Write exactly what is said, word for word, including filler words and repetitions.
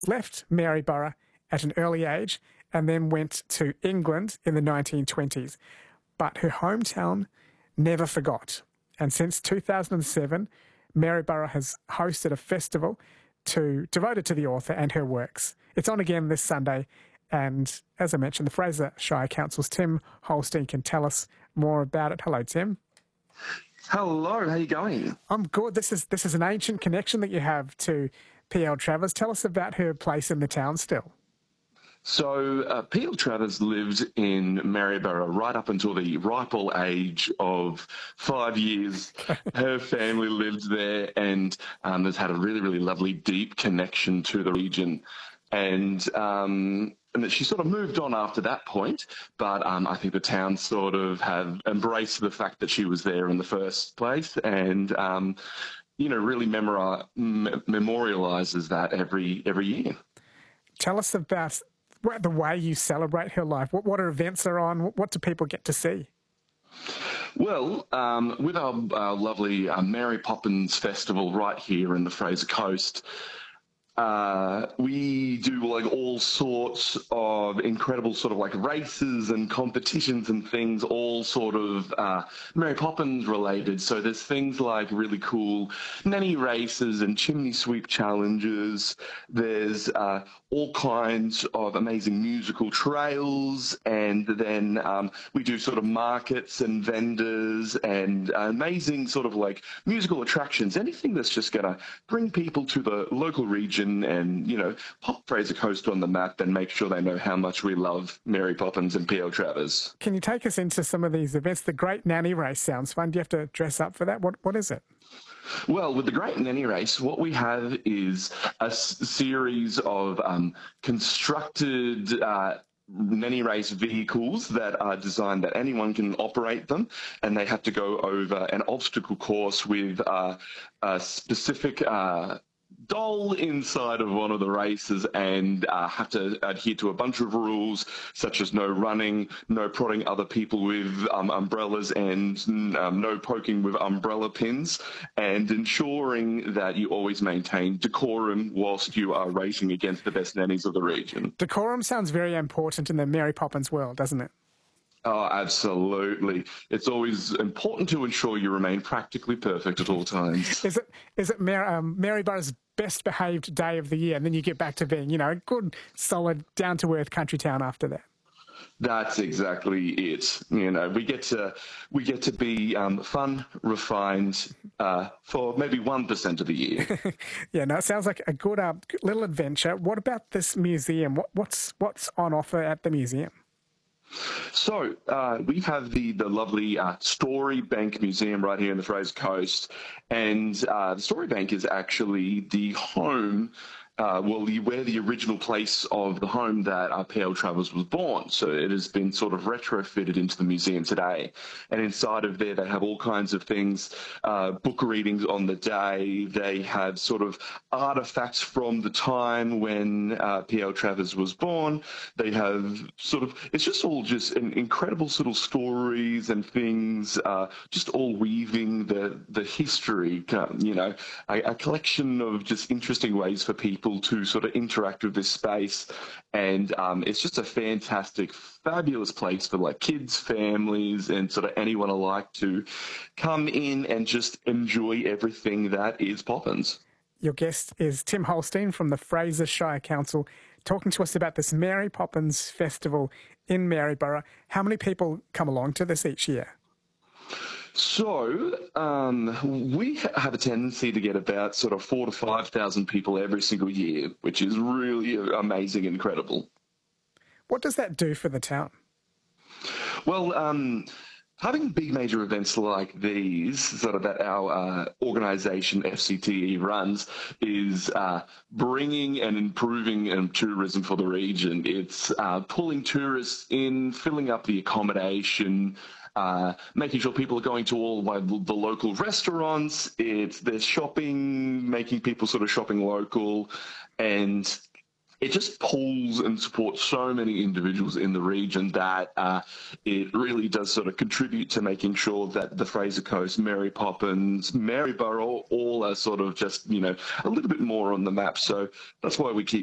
left Maryborough at an early age and then went to England in the nineteen twenties. But her hometown never forgot. And since two thousand seven, Maryborough has hosted a festival to devoted to the author and her works. It's on again this Sunday. And as I mentioned, the Fraser Shire Council's Tim Holstein can tell us more about it. Hello, Tim. Hello, how are you going? I'm good. This is this is an ancient connection that you have to P L Travers. Tell us about her place in the town still. So uh, P L Travers lived in Maryborough right up until the ripe old age of five years. Her family lived there and um, has had a really, really lovely, deep connection to the region. And um, and that she sort of moved on after that point, but um, I think the town sort of have embraced the fact that she was there in the first place, and um, you know, really memori- m- memorialises that every every year. Tell us about the way you celebrate her life. What what events are on? What do people get to see? Well, um, with our, our lovely uh, Mary Poppins Festival right here in the Fraser Coast, Uh, we do like all sorts of incredible sort of like races and competitions and things, all sort of uh, Mary Poppins related. So there's things like really cool nanny races and chimney sweep challenges. There's uh, all kinds of amazing musical trails, and then um, we do sort of markets and vendors and amazing sort of like musical attractions, anything that's just going to bring people to the local region and, you know, pop Fraser Coast on the map and make sure they know how much we love Mary Poppins and P L Travers. Can you take us into some of these events? The Great Nanny Race sounds fun. Do you have to dress up for that? What What is it? Well, with the Great Nanny Race, what we have is a s- series of um, constructed uh, nanny race vehicles that are designed that anyone can operate them, and they have to go over an obstacle course with uh, a specific uh, doll inside of one of the races, and uh, have to adhere to a bunch of rules such as no running, no prodding other people with um, umbrellas, and um, no poking with umbrella pins, and ensuring that you always maintain decorum whilst you are racing against the best nannies of the region. Decorum sounds very important in the Mary Poppins world, doesn't it? Oh, absolutely. It's always important to ensure you remain practically perfect at all times. Is it is it Mar- um, Maryborough's best behaved day of the year, and then you get back to being, you know, a good, solid, down-to-earth country town after that? That's exactly it. You know, we get to we get to be um, fun, refined uh, for maybe one percent of the year. Yeah, no, it sounds like a good uh, little adventure. What about this museum? What, what's what's on offer at the museum? So uh, we have the the lovely uh, Story Bank Museum right here in the Fraser Coast, and uh, the Story Bank is actually the home. Uh, well, the, where the original place of the home that uh, P L Travers was born. So it has been sort of retrofitted into the museum today. And inside of there, they have all kinds of things, uh, book readings on the day. They have sort of artifacts from the time when uh, P L Travers was born. They have sort of, it's just all just an incredible sort of stories and things, uh, just all weaving the, the history, you know, a, a collection of just interesting ways for people to sort of interact with this space. And um, it's just a fantastic, fabulous place for like kids, families, and sort of anyone alike to come in and just enjoy everything that is Poppins. Your guest is Tim Holstein from the Fraser Shire Council, talking to us about this Mary Poppins Festival in Maryborough. How many people come along to this each year? So um, we have a tendency to get about sort of four to five thousand people every single year, which is really amazing and incredible. What does that do for the town? Well, um, having big major events like these, sort of that our uh, organisation F C T E runs, is uh, bringing and improving um, tourism for the region. It's uh, pulling tourists in, filling up the accommodation, Uh, making sure people are going to all like, the local restaurants. It's there's shopping, making people sort of shopping local, and it just pulls and supports so many individuals in the region that uh, it really does sort of contribute to making sure that the Fraser Coast, Mary Poppins, Maryborough, all are sort of just, you know, a little bit more on the map. So that's why we keep